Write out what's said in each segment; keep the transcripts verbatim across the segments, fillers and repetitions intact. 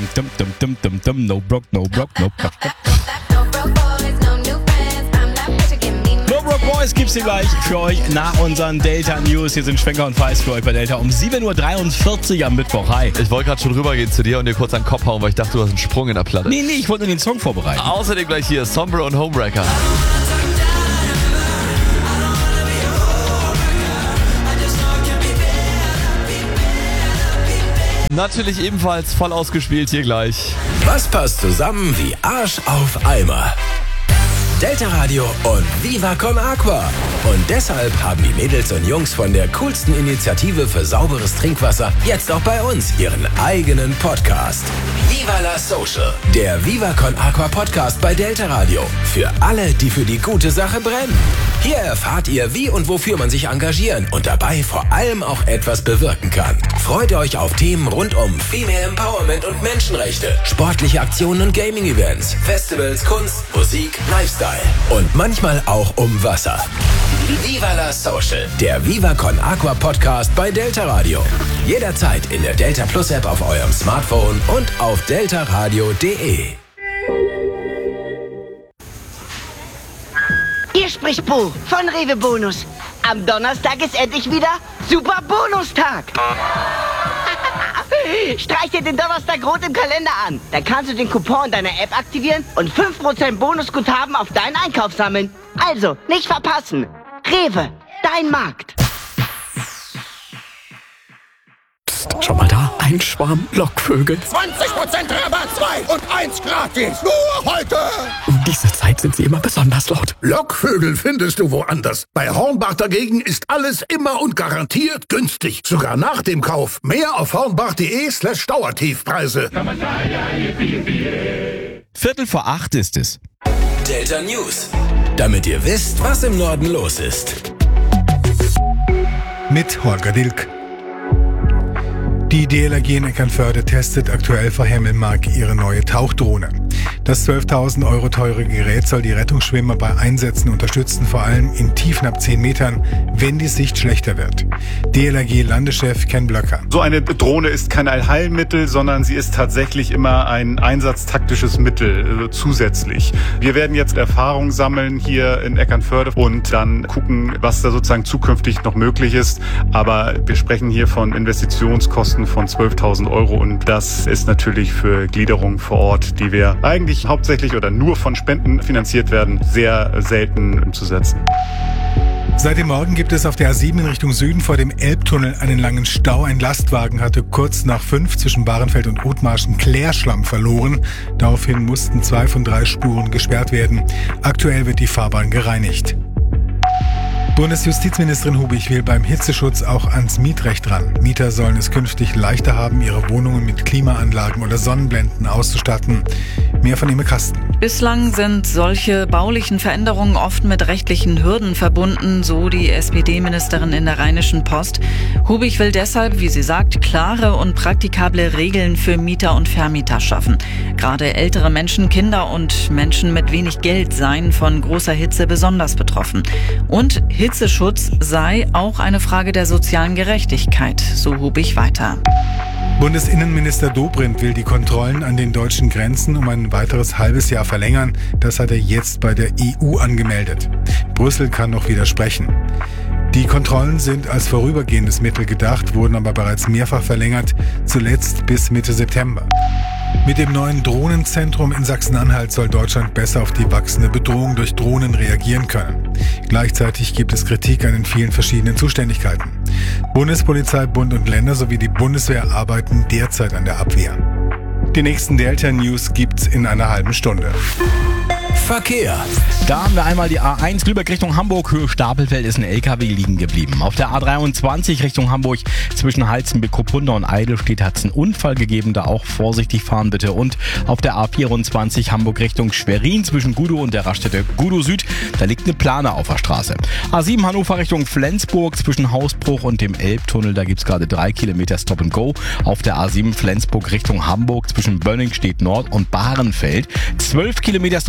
dum, dum, dum, dum, dum, no broke, no broke, no broke. No Broke Boys gibt's hier gleich für euch nach unseren Delta News. Hier sind Schwenker und Feist für euch bei Delta um sieben Uhr dreiundvierzig am Mittwoch. Hi. Ich wollte gerade schon rübergehen zu dir und dir kurz an den Kopf hauen, weil ich dachte, du hast einen Sprung in der Platte. Nee, nee, ich wollte nur den Song vorbereiten. Außerdem gleich hier Sombre und Homebreaker. Natürlich ebenfalls voll ausgespielt hier gleich. Was passt zusammen wie Arsch auf Eimer? Delta Radio und Viva Con Aqua. Und deshalb haben die Mädels und Jungs von der coolsten Initiative für sauberes Trinkwasser jetzt auch bei uns ihren eigenen Podcast. Viva la Social, der Viva Con Aqua Podcast bei Delta Radio. Für alle, die für die gute Sache brennen. Hier erfahrt ihr, wie und wofür man sich engagieren und dabei vor allem auch etwas bewirken kann. Freut euch auf Themen rund um Female Empowerment und Menschenrechte, sportliche Aktionen und Gaming-Events, Festivals, Kunst, Musik, Lifestyle und manchmal auch um Wasser. Viva la Social, der Viva Con Aqua Podcast bei Delta Radio. Jederzeit in der Delta Plus App auf eurem Smartphone und auf deltaradio punkt de. Hier spricht Bo von Rewe Bonus. Am Donnerstag ist endlich wieder Super Bonustag. Streich dir den Donnerstag rot im Kalender an. Dann kannst du den Coupon in deiner App aktivieren und fünf Prozent Bonusguthaben auf deinen Einkauf sammeln. Also, nicht verpassen. Rewe, dein Markt. Psst, schon mal da? Ein Schwarm Lockvögel. zwanzig Prozent Rabatt, zwei und eins gratis. Nur heute. Um diese Zeit sind sie immer besonders laut. Lockvögel findest du woanders. Bei Hornbach dagegen ist alles immer und garantiert günstig. Sogar nach dem Kauf. Mehr auf hornbach.de slash Dauertiefpreise. Viertel vor acht ist es. Delta News, damit ihr wisst, was im Norden los ist. Mit Holger Dilk. Die D L R G in Eckernförde testet aktuell vor Hemmelmark ihre neue Tauchdrohne. Das zwölftausend Euro teure Gerät soll die Rettungsschwimmer bei Einsätzen unterstützen, vor allem in Tiefen ab zehn Metern, wenn die Sicht schlechter wird. D L R G-Landeschef Ken Blöcker. So eine Drohne ist kein Allheilmittel, sondern sie ist tatsächlich immer ein einsatztaktisches Mittel äh, zusätzlich. Wir werden jetzt Erfahrung sammeln hier in Eckernförde und dann gucken, was da sozusagen zukünftig noch möglich ist. Aber wir sprechen hier von Investitionskosten von zwölftausend Euro und das ist natürlich für Gliederung vor Ort, die wir eigentlich hauptsächlich oder nur von Spenden finanziert werden, sehr selten umzusetzen. Seit dem Morgen gibt es auf der A sieben in Richtung Süden vor dem Elbtunnel einen langen Stau. Ein Lastwagen hatte kurz nach fünf zwischen Bahrenfeld und Othmarschen Klärschlamm verloren. Daraufhin mussten zwei von drei Spuren gesperrt werden. Aktuell wird die Fahrbahn gereinigt. Bundesjustizministerin Hubig will beim Hitzeschutz auch ans Mietrecht ran. Mieter sollen es künftig leichter haben, ihre Wohnungen mit Klimaanlagen oder Sonnenblenden auszustatten. Mehr von Imme Kasten. Bislang sind solche baulichen Veränderungen oft mit rechtlichen Hürden verbunden, so die S P D-Ministerin in der Rheinischen Post. Hubig will deshalb, wie sie sagt, klare und praktikable Regeln für Mieter und Vermieter schaffen. Gerade ältere Menschen, Kinder und Menschen mit wenig Geld seien von großer Hitze besonders betroffen. Und Hitzeschutz sei auch eine Frage der sozialen Gerechtigkeit, so Hubig weiter. Bundesinnenminister Dobrindt will die Kontrollen an den deutschen Grenzen um ein weiteres halbes Jahr verlängern. Das hat er jetzt bei der E U angemeldet. Brüssel kann noch widersprechen. Die Kontrollen sind als vorübergehendes Mittel gedacht, wurden aber bereits mehrfach verlängert, zuletzt bis Mitte September. Mit dem neuen Drohnenzentrum in Sachsen-Anhalt soll Deutschland besser auf die wachsende Bedrohung durch Drohnen reagieren können. Gleichzeitig gibt es Kritik an den vielen verschiedenen Zuständigkeiten. Bundespolizei, Bund und Länder sowie die Bundeswehr arbeiten derzeit an der Abwehr. Die nächsten Delta News gibt's in einer halben Stunde. Verkehr. Da haben wir einmal die A eins Lübeck Richtung Hamburg. Höhe Stapelfeld ist ein L K W liegen geblieben. Auf der A dreiundzwanzig Richtung Hamburg zwischen Halzenbeck, Kupunda und Eidelstedt hat es einen Unfall gegeben. Da auch vorsichtig fahren bitte. Und auf der A vierundzwanzig Hamburg Richtung Schwerin zwischen Gudow und der Raststätte Gudow Süd. Da liegt eine Plane auf der Straße. A sieben Hannover Richtung Flensburg zwischen Hausbruch und dem Elbtunnel. Da gibt es gerade drei Kilometer Stop and Go. Auf der A sieben Flensburg Richtung Hamburg zwischen Bönningstedt Nord und Bahrenfeld. zwölf Kilometer Stop and Go. Den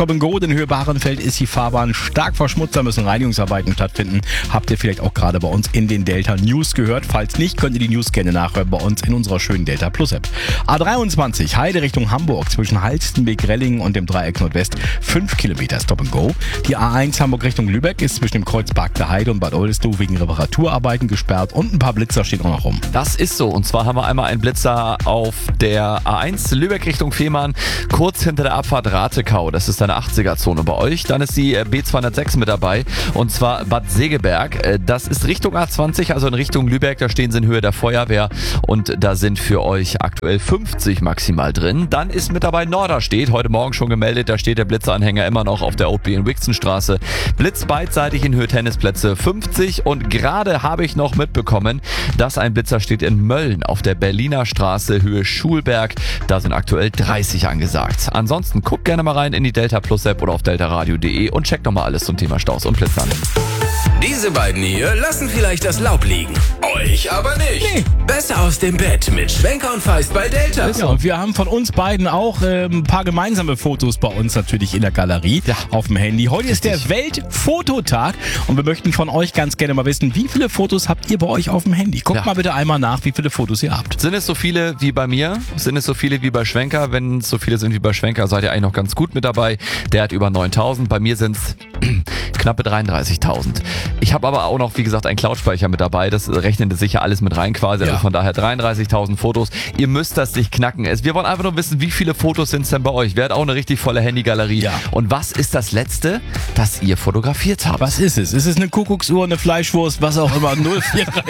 in Höhe Bahrenfeld ist die Fahrbahn stark verschmutzt, da müssen Reinigungsarbeiten stattfinden. Habt ihr vielleicht auch gerade bei uns in den Delta News gehört? Falls nicht, könnt ihr die News gerne nachhören bei uns in unserer schönen Delta Plus App. A dreiundzwanzig, Heide Richtung Hamburg, zwischen Halstenbek, Rellingen und dem Dreieck Nordwest, fünf Kilometer Stop and Go. Die A eins Hamburg Richtung Lübeck ist zwischen dem Kreuzpark der Heide und Bad Oldesloe wegen Reparaturarbeiten gesperrt und ein paar Blitzer stehen auch noch rum. Das ist so. Und zwar haben wir einmal einen Blitzer auf der A eins Lübeck Richtung Fehmarn, kurz hinter der Abfahrt Ratekau. Das ist eine achtziger-Zone bei euch. Dann ist die B zweihundertsechs mit dabei und zwar Bad Segeberg. Das ist Richtung A zwanzig, also in Richtung Lübeck. Da stehen sie in Höhe der Feuerwehr und da sind für euch aktuell fünfzig maximal drin. Dann ist mit dabei Norderstedt. Heute Morgen schon gemeldet. Da steht der Blitzeranhänger immer noch auf der O P in Wixenstraße. Blitz beidseitig in Höhe Tennisplätze fünfzig und gerade habe ich noch mitbekommen, dass ein Blitzer steht in Mölln auf der Berliner Straße Höhe Schulberg. Da sind aktuell dreißig angesagt. Ansonsten guckt gerne mal rein in die Delta Plus App oder auf deltaradio punkt de und checkt nochmal alles zum Thema Staus und Blitzern. Diese beiden hier lassen vielleicht das Laub liegen. Euch aber nicht. Nee. Besser aus dem Bett mit Schwenker und Feist bei Delta. Ja, und wir haben von uns beiden auch äh, ein paar gemeinsame Fotos bei uns natürlich in der Galerie ja. auf dem Handy. Heute Richtig. ist der Weltfototag und wir möchten von euch ganz gerne mal wissen, wie viele Fotos habt ihr bei euch auf dem Handy? Guckt ja. mal bitte einmal nach, wie viele Fotos ihr habt. Sind es so viele wie bei mir? Sind es so viele wie bei Schwenker? Wenn es so viele sind wie bei Schwenker, seid ihr eigentlich noch ganz gut mit dabei. Der hat über neuntausend. Bei mir sind es knappe dreiunddreißigtausend. Ich habe aber auch noch, wie gesagt, einen Cloud-Speicher mit dabei. Das rechnet sicher alles mit rein quasi. Also ja. von daher dreiunddreißigtausend Fotos. Ihr müsst das nicht knacken. Wir wollen einfach nur wissen, wie viele Fotos sind es denn bei euch? Wer hat auch eine richtig volle Handygalerie? Ja. Und was ist das Letzte, das ihr fotografiert habt? Was ist es? Ist es eine Kuckucksuhr, eine Fleischwurst, was auch immer? null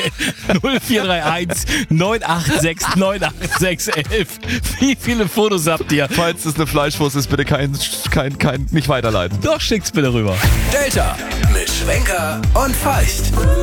vier drei eins neun acht sechs neun acht sechs elf. Wie viele Fotos habt ihr? Falls es eine Fleischwurst ist, bitte kein, kein, kein, nicht weiterleiten. Doch, schickt's bitte rüber. Delta mit Schwenker und Feist.